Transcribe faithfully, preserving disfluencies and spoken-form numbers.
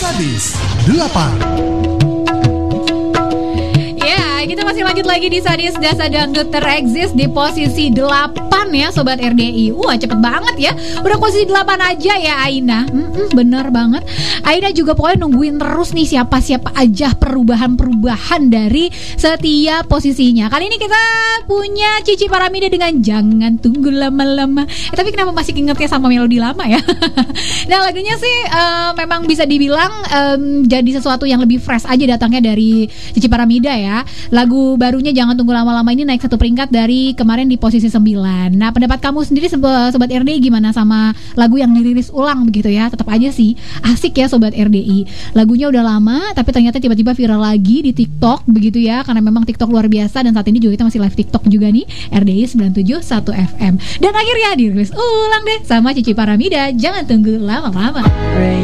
Sadis delapan. Kita masih lanjut lagi di Sadis Dasa Dangdut Tereksis di posisi delapan ya Sobat R D I. Wah cepet banget ya. Udah posisi delapan aja ya Aina. Mm-mm, bener banget. Aina juga pokoknya nungguin terus nih siapa-siapa aja perubahan-perubahan dari setiap posisinya. Kali ini kita punya Cici Paramida dengan Jangan Tunggu Lama-Lama. eh, Tapi kenapa masih ingetnya sama melodi lama ya? Nah lagunya sih uh, memang bisa dibilang um, jadi sesuatu yang lebih fresh aja datangnya dari Cici Paramida ya. Lagu barunya Jangan Tunggu Lama-Lama ini naik satu peringkat dari kemarin di posisi sembilan. Nah pendapat kamu sendiri Sobat R D I gimana sama lagu yang dirilis ulang begitu ya? Tetap aja sih asik ya Sobat R D I. Lagunya udah lama tapi ternyata tiba-tiba viral lagi di TikTok begitu ya. Karena memang TikTok luar biasa dan saat ini juga kita masih live TikTok juga nih R D I sembilan tujuh satu F M. Dan akhirnya dirilis ulang deh sama Cici Paramida Jangan Tunggu Lama-Lama.